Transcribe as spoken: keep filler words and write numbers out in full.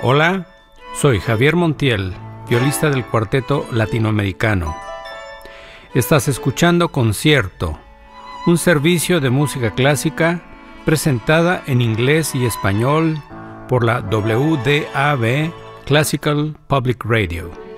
Hola, soy Javier Montiel, violista del Cuarteto Latinoamericano. Estás escuchando Concierto, un servicio de música clásica presentada en inglés y español por la W D A B Classical Public Radio.